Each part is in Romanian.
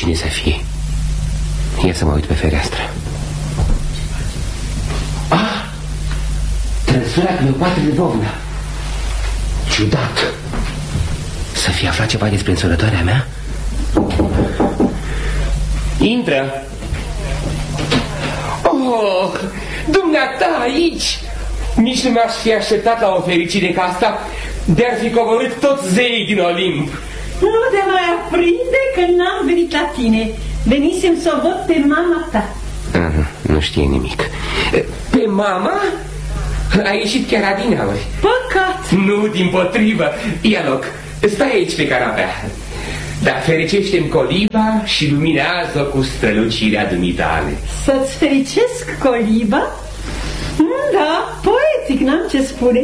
cine să fie. Ia să mă uit pe fereastră. Trăsura Cleopatra Lvovna. Ciudat. Să fi aflat ceva despre însorătoarea mea? Intră. Oh, dumneata aici. Nici nu mi-aș fi așteptat la o fericire ca asta de-ar fi coborât toți zeii din Olimp. Nu te mai aprinde că n-am venit la tine. Venisem să o văd pe mama ta. Nu știe nimic. Pe mama? A ieșit chiar adineauri. Păcat. Nu, dimpotrivă. Ia loc, stai aici pe canapea. Dar fericiște-mi coliba și luminează-o cu strălucirea dumitale. Să-ți fericesc coliba? Da, poetic, n-am ce spune.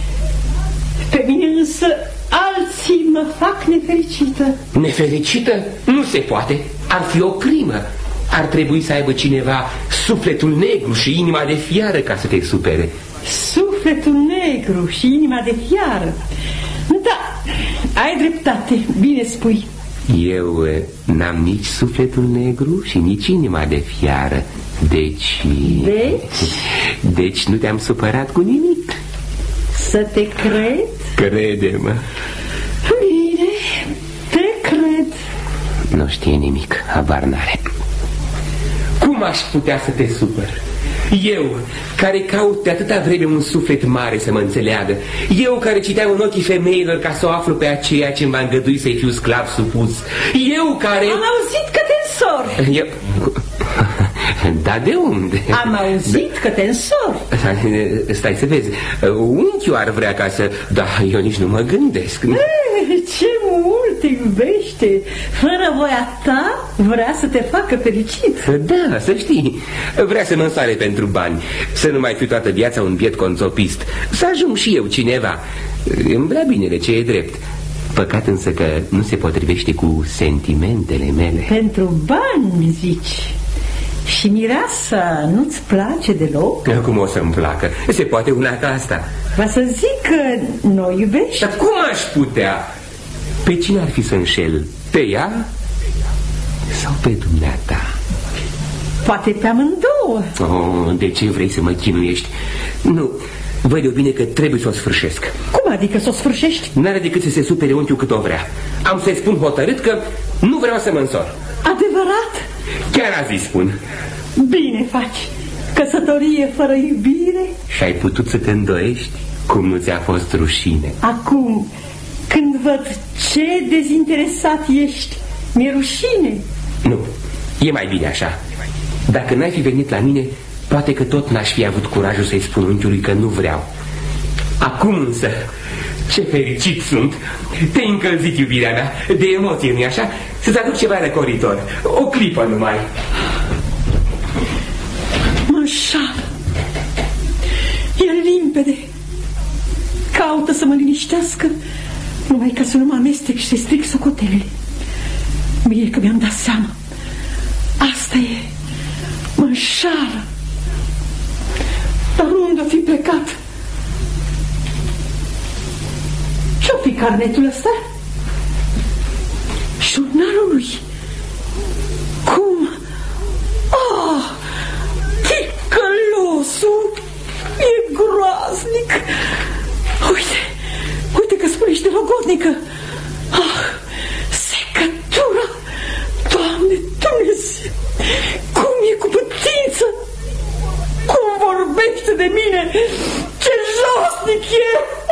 Pe mine însă alții mă fac nefericită. Nefericită? Nu se poate. Ar fi o crimă. Ar trebui să aibă cineva sufletul negru și inima de fiară ca să te supere. Sufletul negru și inima de fiară? Da, ai dreptate, bine spui. Eu n-am nici sufletul negru și nici inima de fiară. Deci... Deci nu te-am supărat cu nimic. Să te cred? Crede-mă. Bine, te cred. Nu știe nimic, habar n-are. Cum aș putea să te supăr? Eu, care caut de atâta vreme un suflet mare să mă înțeleagă. Eu, care citeam în ochii femeilor ca să o aflu pe aceea ce m-a îngăduit să-i fiu sclav supus. Eu, care... Am auzit că te însori. Eu... Da, de unde? Am auzit că te însori. Stai să vezi. Unchiul ar vrea ca să... Da, eu nici nu mă gândesc. Ce mult te iubește. Fără voia ta vrea să te facă fericit. Da, să știi. Vrea să mă însoare pentru bani. Să nu mai fiu toată viața un biet conțopist. Să ajung și eu cineva. Îmi vrea binele, ce e drept. Păcat însă că nu se potrivește cu sentimentele mele. Pentru bani, zici? Și mireasa nu-ți place deloc? Cum o să-mi placă? Se poate una ca asta. Va să zic că nu iubești? Dar cum aș putea? Pe cine ar fi să înșel? Pe ea? Sau pe dumneata? Poate pe amândouă. Oh, de ce vrei să mă chinuiești? Nu, văd eu bine că trebuie să o sfârșesc. Cum adică să o sfârșești? N-are decât să se supere unchiul cât o vrea. Am să-i spun hotărât că nu vreau să mă însor. Adevărat? Chiar azi spun. Bine faci. Căsătorie fără iubire? Și ai putut să te îndoiești? Cum nu ți-a fost rușine? Acum, când văd ce dezinteresat ești, mi-e rușine. Nu, e mai bine așa. Dacă n-ai fi venit la mine, poate că tot n-aș fi avut curajul să-i spun unchiului că nu vreau. Acum însă, ce fericit sunt. Te-ai încălzit, iubirea mea. De emoție, nu-i așa? Să-ți aduc ceva răcoritor. O clipă numai. Mă înșală. E limpede. Caută să mă liniștească, numai ca să nu mă amestec și să-i stric socotelele. Bine că mi-am dat seama. Asta e. Mă înșală. Dar unde o fi plecat? Ce-o fi carnetul ăsta? Jurnalul lui. Cum? Ah, ticălosul. E groaznic. Uite că spune și de logodnică. Ah, secătura. Doamne Dumnezeu, cum e cu putință. Cum vorbește de mine. Ce josnic e.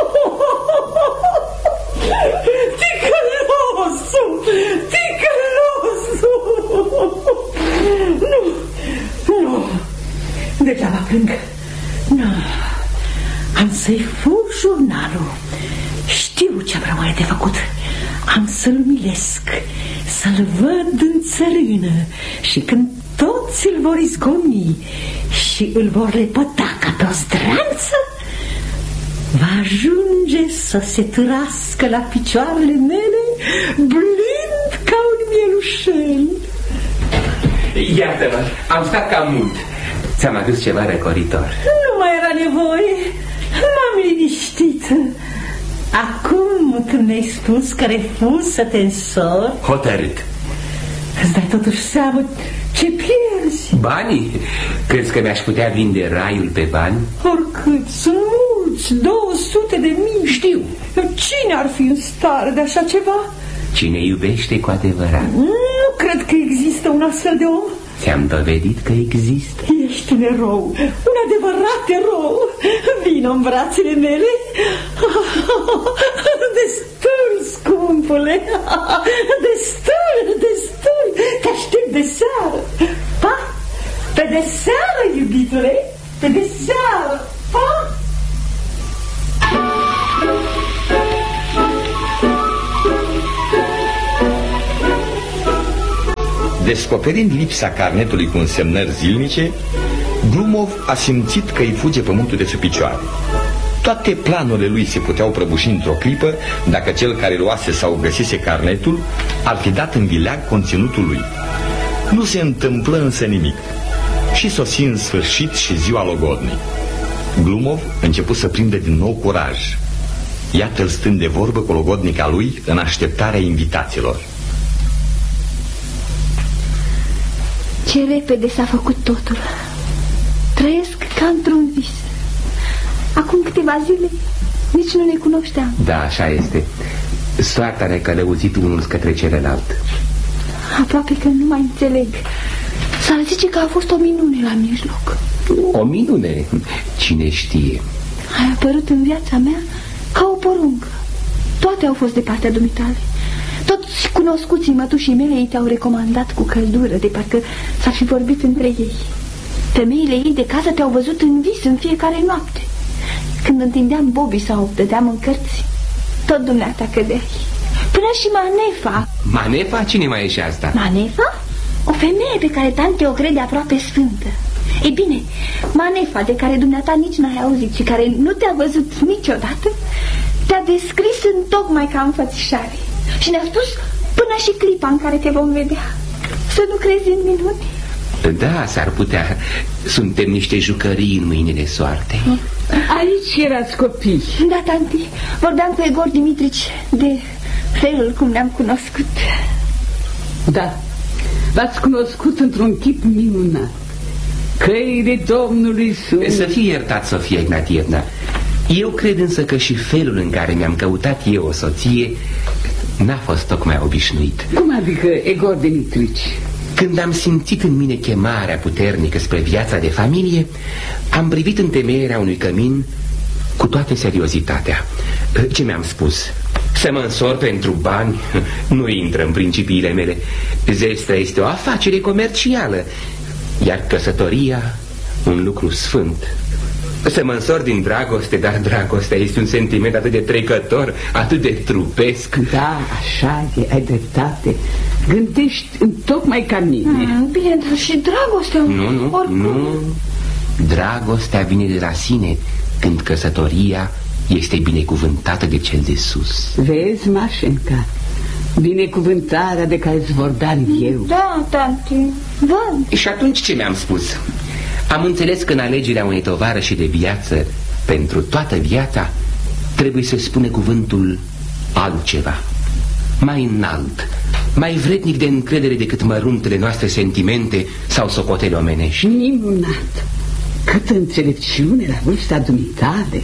Ticălosul. Ticălosul. Nu. Degeaba plâng. Nu. Am să-i fur jurnalul. Știu ce-mi rămâne de făcut. Am să-l milesc, să-l văd în țărână. Și când toți îl vor izgoni și îl vor lepăta ca pe o zdreanță, va ajunge să se târască la picioarele mele blând ca un mielușel. Iată-mă, am stat cam mult. Ți-am adus ceva răcoritor. Nu mai era nevoie. M-am liniștit. Acum când mi-ai spus că refuz să te însori... Hotărât. Îți dai totuși seama ce pierzi. Banii? Crezi că mi-aș putea vinde raiul pe bani? Oricât, sunt mulți, 200.000. Știu. Cine ar fi în stare de așa ceva? Cine iubește cu adevărat. Nu cred că există un astfel de om. Ți-am dovedit că există. Ești un erou, un adevărat erou. Vino în brațele mele. Destul, scumpule. Destul. Te aștept de seară. Pa? Pe de seară, iubitule. Pe de seară. Pa? Descoperind lipsa carnetului cu însemnări zilnice, Glumov a simțit că îi fuge pământul de sub picioare. Toate planurile lui se puteau prăbuși într-o clipă dacă cel care luase sau găsise carnetul ar fi dat în vileag conținutul lui. Nu se întâmplă însă nimic și sosi în sfârșit și ziua logodnei. Glumov început să prindă din nou curaj. Iată-l stând de vorbă cu logodnica lui în așteptarea invitațiilor. Ce repede s-a făcut totul. Trăiesc ca într-un vis. Acum câteva zile nici nu ne cunoșteam. Da, așa este. Soarta ne-a călăuzit unul către celălalt. Aproape că nu mai înțeleg. S-ar zice că a fost o minune la mijloc. O minune? Cine știe? Ai apărut în viața mea ca o poruncă. Toate au fost de partea dumitale. Toți cunoscuții mătușii mele ei te-au recomandat cu căldură, de parcă s-ar fi vorbit între ei. Femeile ei de casă te-au văzut în vis în fiecare noapte. Când întindeam bobii sau dădeam în cărți, tot dumneata cădeai. Până și Manefa. Manefa? Cine mai e și asta? Manefa? O femeie pe care tante o crede aproape sfântă. Ei bine, Manefa, de care dumneata nici n-ai auzit și care nu te-a văzut niciodată, te-a descris întocmai ca înfățișare și ne-a spus până și clipa în care te vom vedea. Să nu crezi în minuni. Da, s-ar putea. Suntem niște jucării în mâinile soartei. Aici erați copii. Da, tanti, vorbeam cu Egor Dimitrici de felul cum ne-am cunoscut. Da, v-ați cunoscut într-un chip minunat. Căile Domnului sunt... Să fie iertat, Sofia Ignatievna. Eu cred însă că și felul în care mi-am căutat eu o soție n-a fost tocmai obișnuit. Cum adică, Egor Dimitrici? Când am simțit în mine chemarea puternică spre viața de familie, am privit întemeierea unui cămin cu toată seriozitatea. Ce mi-am spus? Să mă însor pentru bani nu intră în principiile mele. Zestra este o afacere comercială, iar căsătoria un lucru sfânt. Să mă însor din dragoste, dar dragostea este un sentiment atât de trecător, atât de trupesc. Da, așa e, ai dreptate. Gândești întocmai ca mine. Bine, dar și dragostea... Nu. Dragostea vine de la sine când căsătoria este binecuvântată de cel de sus. Vezi, Mașenca, binecuvântarea de care îți vorbeam eu. Da, tanti, văd. Și atunci ce mi-am spus? Am înțeles că în alegerea unei tovarăși de viață pentru toată viața trebuie să spune cuvântul altceva, mai înalt, mai vrednic de încredere decât măruntele noastre sentimente sau socotele omenești. Minunat! Câtă înțelepciune la vârsta dumitale!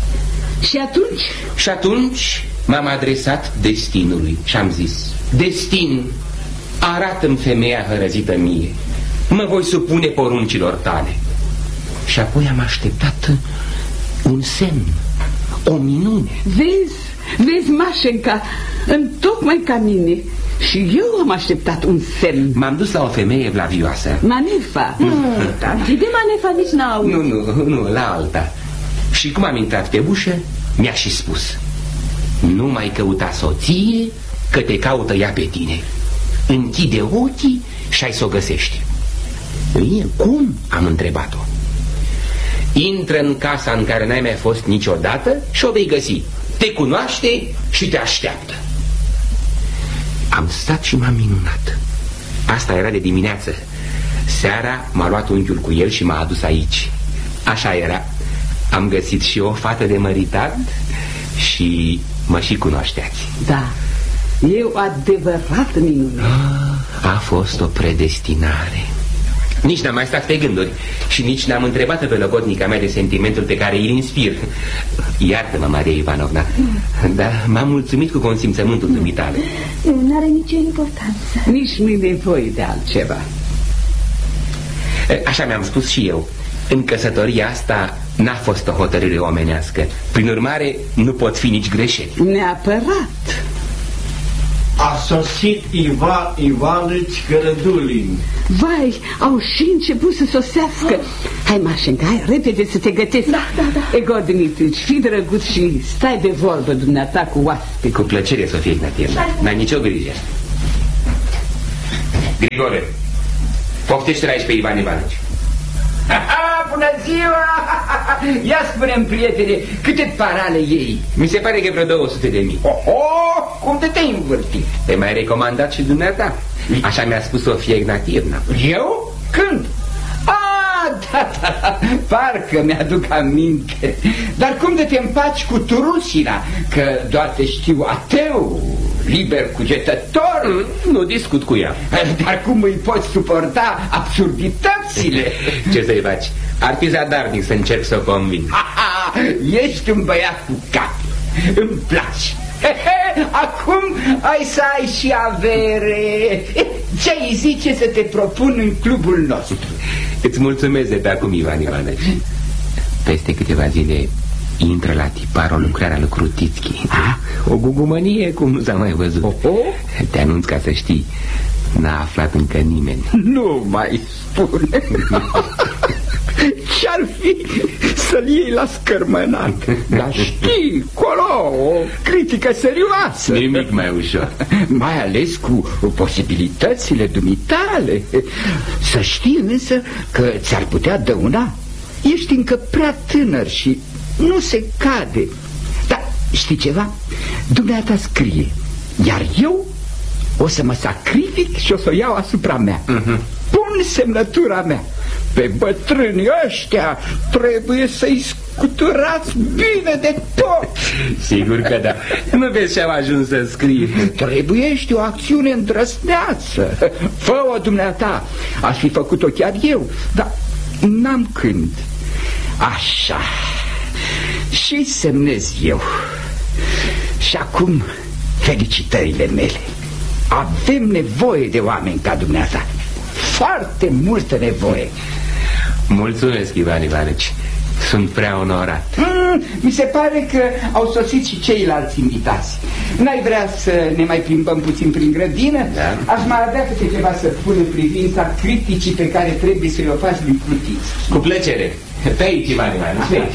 Și atunci m-am adresat destinului și am zis: Destin, arată-mi femeia hărăzită mie, mă voi supune poruncilor tale. Și apoi am așteptat un semn, o minune. Vezi, Mașenca, întocmai ca mine. Și eu am așteptat un semn. M-am dus la o femeie vlavioasă. Manefa. Tanti, de Manefa nici n-au. Nu, la alta. Și cum am intrat pe ușă, mi-a și spus: nu mai căuta soție, că te caută ea pe tine. Închide ochii și ai să o găsești. Cum? Am întrebat-o. Intră în casa în care n-ai mai fost niciodată și o vei găsi. Te cunoaște și te așteaptă. Am stat și m-am minunat. Asta era de dimineață. Seara m-a luat unchiul cu el și m-a adus aici. Așa era. Am găsit și o fată de măritat și mă și cunoșteați. Da, e o adevărată minune. A fost o predestinare. Nici n-am mai stat pe gânduri și nici n-am întrebat pe logodnica mea de sentimentul pe care îl inspir. Iartă-mă, Maria Ivanovna, dar m-am mulțumit cu consimțământul dumitale. Nu are nicio importanță. Nici nu-i nevoie de altceva. Așa mi-am spus și eu. În căsătoria asta n-a fost o hotărâre omenească. Prin urmare, nu pot fi nici greșeli. Neapărat. A sosit Ivan Ivanici Cărădulin. Vai, au și început să sosească. Hai, Mașenca, hai, repede să te gătești. Da. Egor Dimitrici, fii drăguț și stai de vorbă dumneata cu oaspe. Cu plăcere, Sofia Ignatievna. N-ai nicio grijă. Grigore, poftește-l aici pe Ivan Ivanici. Bună ziua! Ia spune-mi, prietene, câte parale ei? Mi se pare că vreo 200.000. Cum de te-ai învârtit? Te mai recomandat și dumneata. Așa mi-a spus Sofia Ignatievna. Eu? Când? Da, parcă mi-aduc aminte. Dar cum de te împaci cu Turusina? Că doar te știu ateu, liber cugetător. Nu discut cu ea. Dar cum îi poți suporta absurditățile? Ce să-i faci? Ar fi zadarnic să încerc să o conving. Ești un băiat cu cap. Îmi place. Acum ai să ai și avere. Ce-i zice să te propun în clubul nostru? Îți mulțumesc de pe acum, Ivan Ivanici. Peste câteva zile intră la tipar o lucrare a lui Krutitski. O gugumănie cum nu s-a mai văzut. Te anunț ca să știi, n-a aflat încă nimeni. Nu mai spune. Ce-ar fi să-l iei la scărmănat? Dar știi, colo, o critică serioasă. Nimic mai ușor. Mai ales cu posibilitățile dumitale. Să știi însă că ți-ar putea dăuna. Ești încă prea tânăr și nu se cade. Dar știi ceva? Dumneata scrie, iar eu o să mă sacrific și o să o iau asupra mea. Pun semnătura mea. Pe bătrânii ăștia trebuie să-i scuturați bine de tot. Sigur că da. Nu vezi ce am ajuns să scrii. Trebuiește o acțiune îndrăzneață. Fă-o dumneata. Aș fi făcut-o chiar eu, dar n-am când. Așa. Și semnez eu. Și acum felicitările mele. Avem nevoie de oameni ca dumneata. Foarte multă nevoie. Mulțumesc, Ivan Ivanici. Sunt prea onorat. Mi se pare că au sosit și ceilalți invitați. N-ai vrea să ne mai plimbăm puțin prin grădină? Da. Aș mai avea câte ceva să spun în privința criticii pe care trebuie să le o faci lui Krutitski. Cu plăcere. Pe aici, Ivan Ivanici.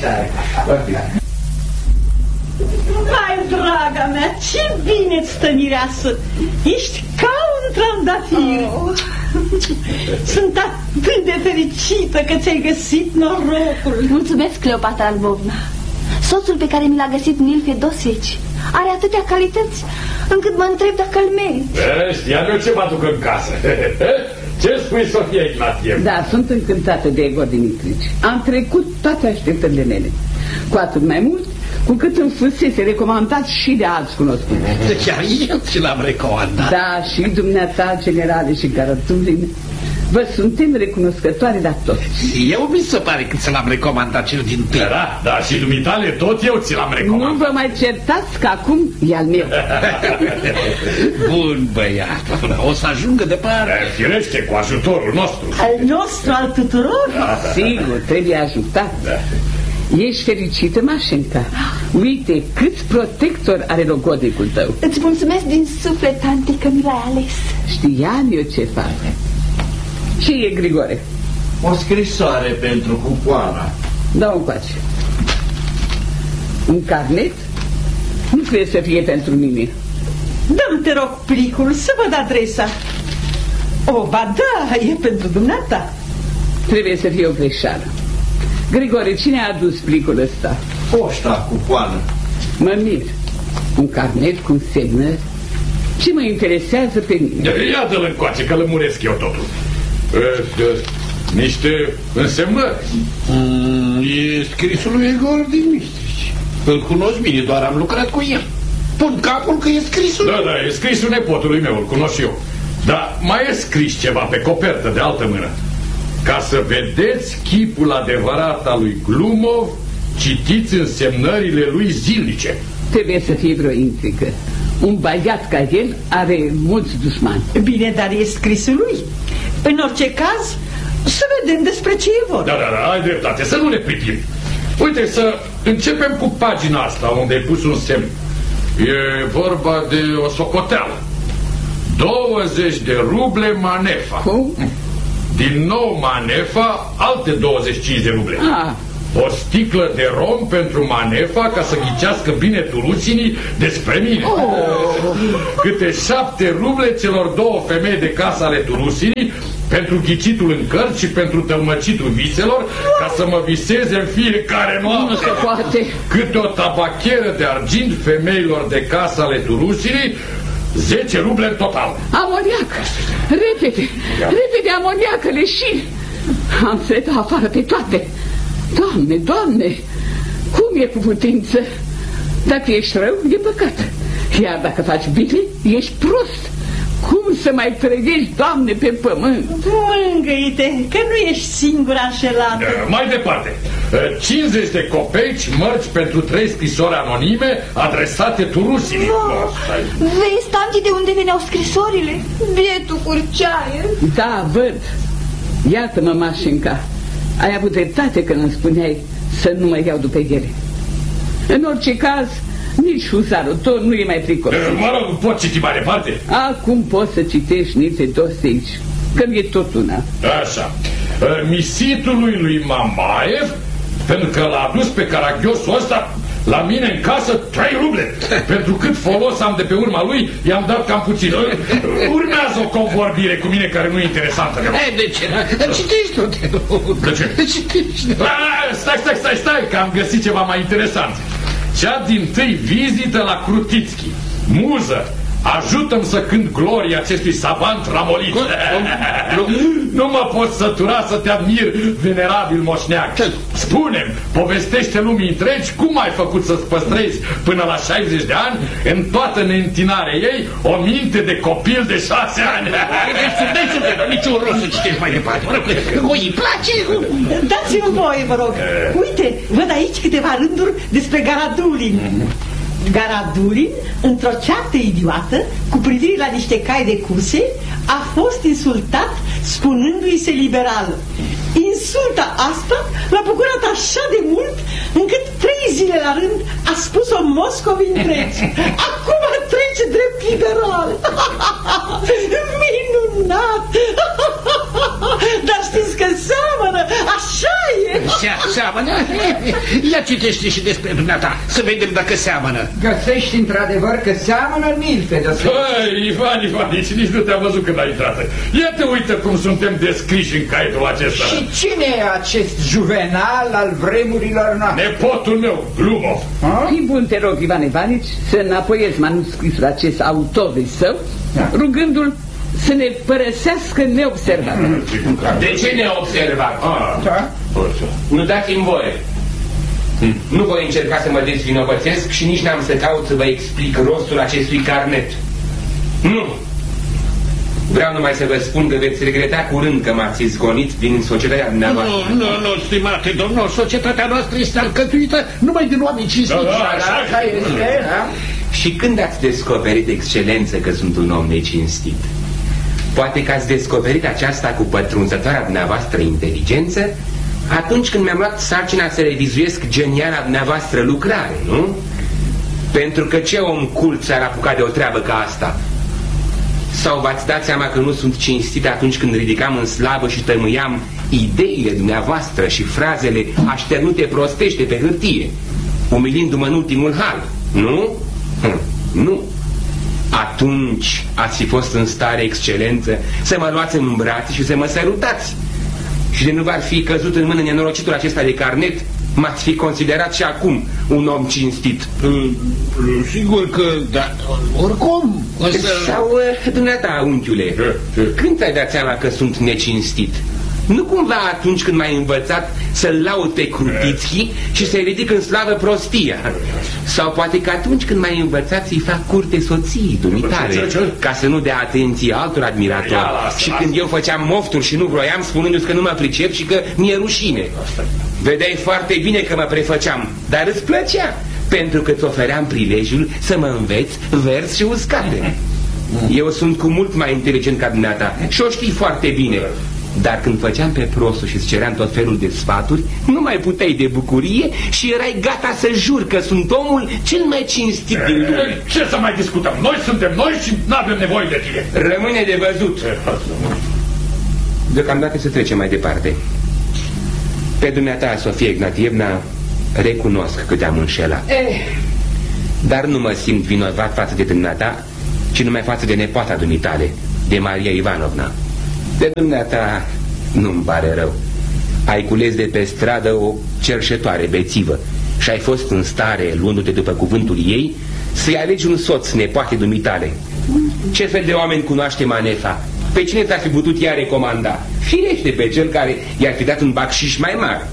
Vai, draga mea, ce bine-ți stă, mireasă. Ești ca un trandafir. Sunt atât de fericită că ți-ai găsit norocul. Mulțumesc, Cleopatra Lvovna. Soțul pe care mi l-a găsit Nil Fedosieci are atâtea calități încât mă întreb dacă îl merit. Știam eu ce mă aduc în casă. Ce spui, Sofia Ignatievna? Da, sunt încântată de Egor Dimitrici. Am trecut toate așteptările mele. Cu atât mai mult cu cât îmi fusese recomandat și de alți cunoscuți. Chiar eu ți l-am recomandat. Da, și dumneata, generale și Cărădulin. Vă suntem recunoscătoare la toți. Eu mi se pare că ți l-am recomandat cel din tâi. Da, și dumitale tot eu ți l-am recomandat. Nu vă mai certați că acum e al meu. Bun băiat, o să ajungă departe. Firește, cu ajutorul nostru. Al nostru, al tuturor. Sigur, trebuie ajutat. Ești fericită, Mașenca? Uite câți protector are logodnicul tău. Îți mulțumesc din suflet, tante, că mi l-ai ales. Știam eu ce fac. Ce e, Grigore? O scrisoare pentru Cucoana. Da-o încoace. Un carnet? Nu trebuie să fie pentru mine. Dă-mi, te rog, plicul să văd adresa. O, ba da, e pentru dumneata. Trebuie să fie o greșeală. Grigore, cine a adus plicul ăsta? Poșta, Cucoană. Mă mir. Un carnet cu semnări? Ce mă interesează pe mine? Ia-dă-l încoace, că lămuresc eu totul. Niște însemnări. E scrisul lui Egor Dimitrici. Îl cunosc bine, doar am lucrat cu el. Pun capul că e scrisul. Da, e scrisul nepotului meu, îl cunosc eu. Da, mai e scris ceva pe copertă de altă mână. Ca să vedeți chipul adevărat al lui Glumov, citiți însemnările lui zilnice. Trebuie să fie vreo intrigă. Un băiat ca el are mulți dușmani. Bine, dar e scrisul lui. În orice caz, să vedem despre ce e vorba. Da, ai dreptate, să nu ne pripim. Uite, să începem cu pagina asta unde ai pus un semn. E vorba de o socoteală. 20 de ruble manefa. Cum? Din nou manefa, alte 25 de ruble. O sticlă de rom pentru manefa, ca să ghicească bine turusinii despre mine. Câte 7 ruble celor 2 femei de casă ale turusinii, pentru ghicitul în cărți și pentru tălmăcitul viselor, ca să mă viseze în fiecare noapte. Nu se poate. Câte o tabacheră de argint femeilor de casă ale turusinii, 10 ruble în total. Amoniac! Repede, amoniac, leșin! Am să le dau afară pe toate. Doamne, cum e cu putință? Dacă ești rău, e păcat. Iar dacă faci bine, ești prost. Cum să mai trăiești, Doamne, pe pământ? Mângâie-te, că nu ești singura înșelată. Mai departe, 50 de copeici, mărci pentru 3 scrisori anonime adresate turusinii. Vezi, tanti, de unde veneau scrisorile? Bietul Curceaie. Da, văd. Iată-mă, Mașinca. Ai avut dreptate când îmi spuneai să nu mă iau după ele. În orice caz, nici huzarul tău nu e mai pricos. Mă rog, pot citi mai departe? Acum poți să citești niște Dostoievski, că e tot una. Așa. Misitul lui Mamaev, pentru că l-a adus pe caragiosul ăsta la mine în casă 3 ruble. Pentru cât folos am de pe urma lui, i-am dat cam puțin. Urmează o convorbire cu mine care nu e interesantă. De ce? Citești tot. De ce? Citești. Stai, că am găsit ceva mai interesant. Cea dintâi vizită la Krutitski. Muză, ajută-mi să cânt gloria acestui savant ramolit. Nu mă pot sătura să te admir, venerabil moșneac. Spune-mi, povestește lumii întregi cum ai făcut să-ți păstrezi până la 60 de ani, în toată neîntinarea ei, o minte de copil de 6 ani. Niciun rost să citești mai departe. Îi place. Dați-mi voie, vă rog. Uite, văd aici câteva rânduri despre Garadulin. Garadulin, într-o ceartă idiotă, cu privire la niște cai de curse, a fost insultat spunându-i se liberal. Insulta asta l-a bucurat așa de mult încât 3 zile la rând a spus-o Moscovi întregi. Acum trece drept liberal. Minunat! Dar știți că seamănă, așa e. Seamănă? Ia citește și despre dumneata, să vedem dacă seamănă. Găsești într-adevăr că seamănă milte de asta. Ivan Ivanici, nici nu te-am văzut când ai intrat. Ia te uită cum suntem descriși în caietul acesta. Și cine e acest juvenal al vremurilor noastre? Nepotul meu, Glumov. Fii bun, te rog, Ivan Ivanici, să înapoiezi manuscrisul acest autorului său, rugându-l să ne părăsească neobservat. De ce neobservat? Nu dați-mi voie. Nu voi încerca să mă dezvinovățesc și nici n-am să caut să vă explic rostul acestui carnet. Nu! Vreau numai să vă spun că veți regreta curând că m-ați izgonit din societatea dumneavoastră. Nu, stimate domnul, societatea noastră este alcătuită numai din oameni cinstiți. Așa este, da? Și când ați descoperit, excelență, că sunt un om necinstit? Poate că ați descoperit aceasta cu pătrunzătoarea dumneavoastră inteligență atunci când mi-am luat sarcina să revizuiesc geniala dumneavoastră lucrare, nu? Pentru că ce om cult s-ar apuca de o treabă ca asta? Sau v-ați dat seama că nu sunt cinstit atunci când ridicam în slavă și tămâiam ideile dumneavoastră și frazele așternute prostește pe hârtie, umilindu-mă în ultimul hal, nu? Nu. Atunci ați fi fost în stare, excelență, să mă luați în brațe și să mă sărutați. Și de nu v-ar fi căzut în mână nenorocitul acesta de carnet, m-ați fi considerat și acum un om cinstit. Sigur că, da, oricum. Sau, dumneata, unchiule, când ți-ai dat seama că sunt necinstit? Nu cumva atunci când m-ai învățat să-l laud pe Krutitski și să-i ridic în slavă prostia? Sau poate că atunci când m-ai învățat să-i fac curte soției dumitale, ca să nu dea atenție altor admiratori? Și când eu făceam mofturi și nu vroiam, spunându-ți că nu mă pricep și că mi-e rușine. Vedeai foarte bine că mă prefăceam, dar îți plăcea, pentru că îți ofeream prilejul să mă înveți vers și uscate. Eu sunt cu mult mai inteligent ca dumneata și o știi foarte bine. Dar când făceam pe prostul și îți ceream tot felul de sfaturi, nu mai puteai de bucurie și erai gata să juri că sunt omul cel mai cinstit din lume. Ce să mai discutăm? Noi suntem noi și nu avem nevoie de tine. Rămâne de văzut. Deocamdată să trecem mai departe. Pe dumneata, Sofia Ignatievna, recunosc că te-am înșelat. Dar nu mă simt vinovat față de dumneata, ci numai față de nepoata dumitale, de Maria Ivanovna. De dumneata nu-mi pare rău. Ai cules de pe stradă o cerșetoare bețivă și ai fost în stare, luându-te după cuvântul ei, să-i alegi un soț nepoate dumitale. Ce fel de oameni cunoaște Manefa? Pe cine ți-ar fi putut ea recomanda? Firește pe cel care i-ar fi dat un bacșiș mai mare.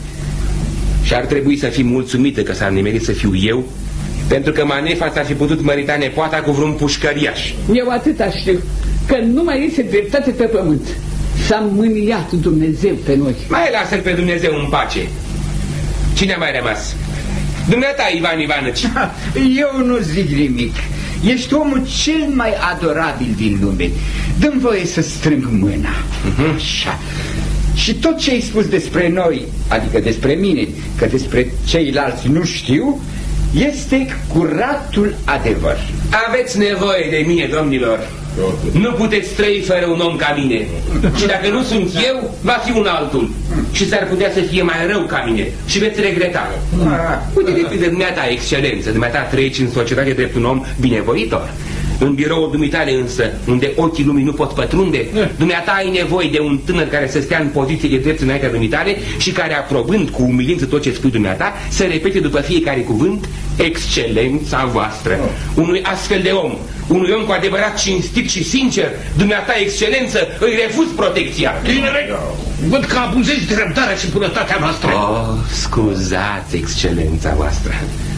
Și ar trebui să fii mulțumită că s-ar nimerit să fiu eu, pentru că Manefa ți-ar fi putut mărita nepoata cu vreun pușcăriaș. Eu atâta știu, că nu mai este dreptate pe pământ. S-a mâniat Dumnezeu pe noi. Mai lasă-l pe Dumnezeu în pace. Cine a mai rămas? Dumneata, Ivan Ivanici. Eu nu zic nimic. Ești omul cel mai adorabil din lume. Dă-mi voie să strâng mâna. Așa. Și tot ce ai spus despre noi, adică despre mine, că despre ceilalți nu știu, este curatul adevăr. Aveți nevoie de mine, domnilor. Nu puteți trăi fără un om ca mine. Și dacă nu sunt eu, va fi un altul. Și s-ar putea să fie mai rău ca mine. Și veți regreta. Uite de dumneata, excelență. Dumneata trăiești în societate drept un om binevoitor. În biroul dumitale însă, unde ochii lumii nu pot pătrunde, dumneata ai nevoie de un tânăr care să stea în poziție de drept înaintea dumitale și care, aprobând cu umilință tot ce spui dumneata, să repete după fiecare cuvânt excelența voastră. Unui astfel de om, unui om cu adevărat cinstit și sincer, dumneata, excelență, îi refuz protecția. Tinere, văd că abuzezi de răbdarea și bunătatea noastră. Oh, scuzați, excelența voastră.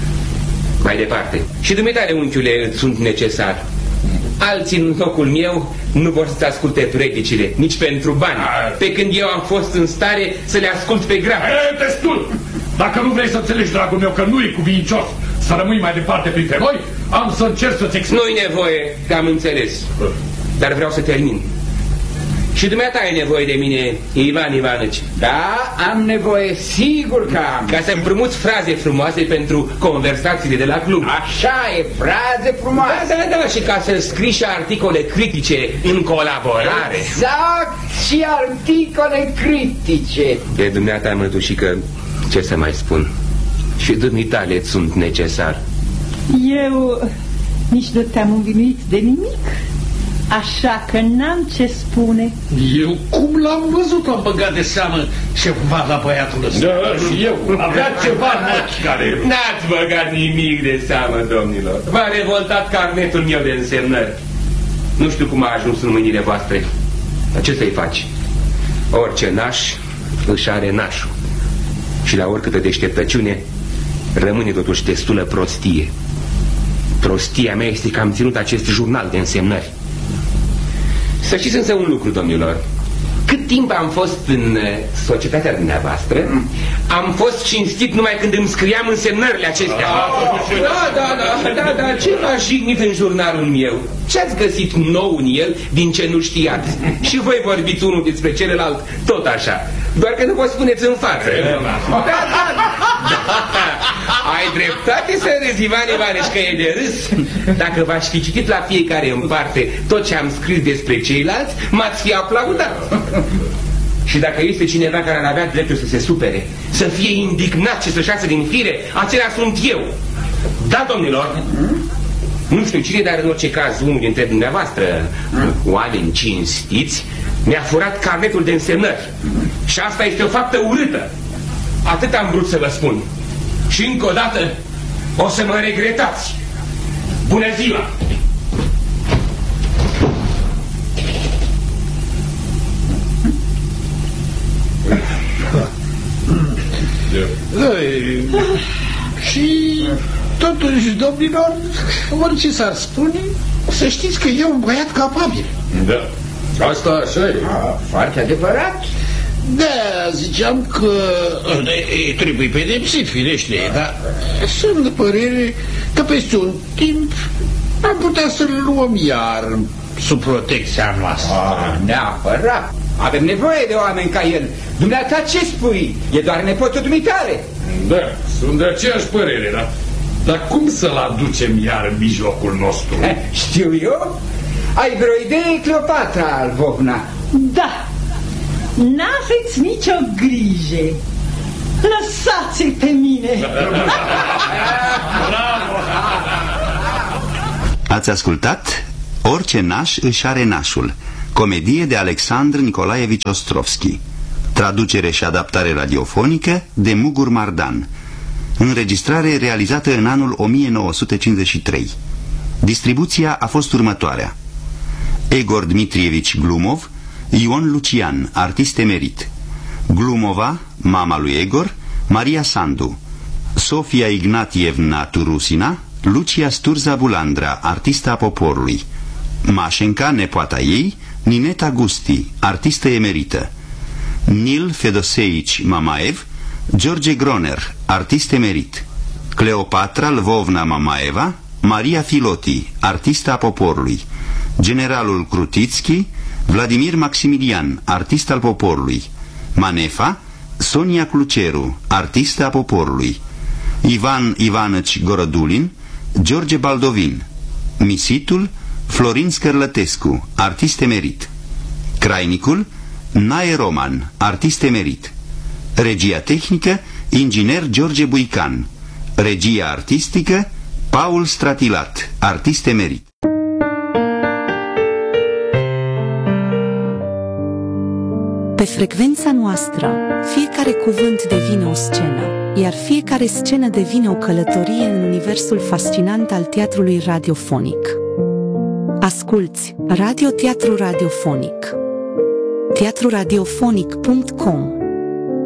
Mai departe. Și dumitale, unchiule, îți sunt necesar. Alții în locul meu nu vor să-ți asculte predicile, nici pentru bani, pe când eu am fost în stare să le ascult pe grav. Destul! Dacă nu vrei să înțelegi, dragul meu, că nu e cuvincios să rămâi mai departe printre noi, am să încerc să-ți explic. Nu-i nevoie, că am înțeles. Dar vreau să termin. Și dumneata ai nevoie de mine, Ivan Ivanici. Da, am nevoie, sigur că am. Ca să împrumuți fraze frumoase pentru conversațiile de la club. Așa e, fraze frumoase. Da, și ca să scrii și articole critice în colaborare. Exact, și articole critice. De dumneata, mătușică, ce să mai spun? Și dumitale sunt necesar. Eu nici nu te-am învinuit de nimic, așa că n-am ce spune. Eu cum l-am văzut, am băgat de seamă ceva la băiatul ăsta. Da, și eu. Avea ceva în ochi care... N-ați băgat nimic de seamă, domnilor. V-a revoltat carnetul meu de însemnări. Nu știu cum a ajuns în mâinile voastre. Dar ce să-i faci? Orice naș își are nașul. Și la oricâtă deșteptăciune rămâne totuși destulă prostie. Prostia mea este că am ținut acest jurnal de însemnări. Să știți însă un lucru, domnilor. Cât timp am fost în societatea dumneavoastră, am fost cinstit numai când îmi scriam însemnările acestea. Da, ce v-a jignit în jurnalul meu? Ce-ați găsit nou în el din ce nu știați? Și voi vorbiți unul despre celălalt tot așa. Doar că nu vă spuneți în față. Ai dreptate să râzi, Ivan Ivanici, că e de râs. Dacă v-aș fi citit la fiecare în parte tot ce am scris despre ceilalți, m-ați fi aplaudat. Și dacă este cineva care ar avea dreptul să se supere, să fie indignat și să-și iasă din fire, acelea sunt eu. Da, domnilor. Nu știu cine, dar în orice caz unul dintre dumneavoastră, oameni cinstiți, mi-a furat carnetul de însemnări. Și asta este o faptă urâtă. Atât am vrut să vă spun. Și încă o dată o să mă regretați. Bună ziua! Și totuși, domnilor, orice s-ar spune, să știți că e un băiat capabil. Da, asta așa e. Foarte adevărat. Da, ziceam că trebuie pedepsit, firește, dar sunt de părere că peste un timp am putea să-l luăm iar sub protecția noastră. Neapărat. Avem nevoie de oameni ca el. Dumneata ce spui? E doar nepotul dumitale. Da, sunt de aceeași părere, da? Dar cum să-l aducem iar în mijlocul nostru? Știu eu? Ai vreo idee, Cleopatra Lvovna? Da, n-aveți nicio grijă. Lăsați-l pe mine. Ați ascultat Orice naș își are nașul, comedie de Alexandru Nicolaevici Ostrovski, traducere și adaptare radiofonică de Mugur Mardan, înregistrare realizată în anul 1953. Distribuția a fost următoarea: Egor Dmitrievici Glumov, Ion Lucian, artist emerit; Glumova, mama lui Egor, Maria Sandu; Sofia Ignatievna Turusina, Lucia Sturza Bulandra, artista poporului; Mașenca, nepoata ei, Nineta Gusti, artistă emerită; Nil Fedoseici Mamaev, George Groner, artist emerit; Cleopatra Lvovna Mamaeva, Maria Filoti, artista poporului; generalul Krutitski, Vladimir Maximilian, artist al poporului; Manefa, Sonia Cluceru, artistă a poporului; Ivan Ivanovici Gorodulin, George Baldovin; Misitul, Florin Scărlătescu, artist emerit; Crainicul, Nae Roman, artist emerit; regia tehnică, inginer George Buican; regia artistică, Paul Stratilat, artist emerit. Pe frecvența noastră, fiecare cuvânt devine o scenă, iar fiecare scenă devine o călătorie în universul fascinant al teatrului radiofonic. Asculți Radio Teatru Radiofonic. teatruradiofonic.com